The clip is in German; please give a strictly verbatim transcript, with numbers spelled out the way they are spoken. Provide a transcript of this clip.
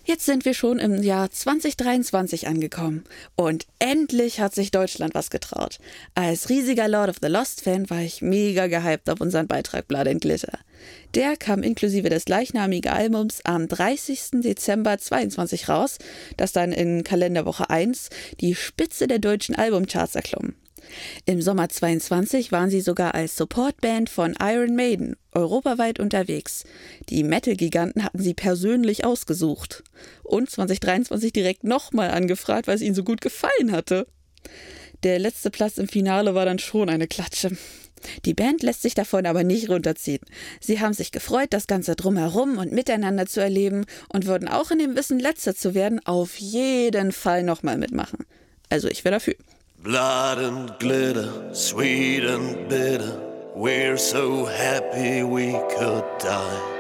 Jetzt sind wir schon im Jahr zwanzig dreiundzwanzig angekommen und endlich hat sich Deutschland was getraut. Als riesiger Lord of the Lost-Fan war ich mega gehypt auf unseren Beitrag Blood and Glitter. Der kam inklusive des gleichnamigen Albums am dreißigsten Dezember zweiundzwanzig raus, das dann in Kalenderwoche eins die Spitze der deutschen Albumcharts erklomm. Im Sommer zweiundzwanzig waren sie sogar als Supportband von Iron Maiden europaweit unterwegs. Die Metal-Giganten hatten sie persönlich ausgesucht. Und zwanzig dreiundzwanzig direkt nochmal angefragt, weil es ihnen so gut gefallen hatte. Der letzte Platz im Finale war dann schon eine Klatsche. Die Band lässt sich davon aber nicht runterziehen. Sie haben sich gefreut, das Ganze drumherum und miteinander zu erleben und würden auch in dem Wissen, Letzter zu werden, auf jeden Fall nochmal mitmachen. Also ich wäre dafür. Blood and glitter, sweet and bitter, we're so happy we could die.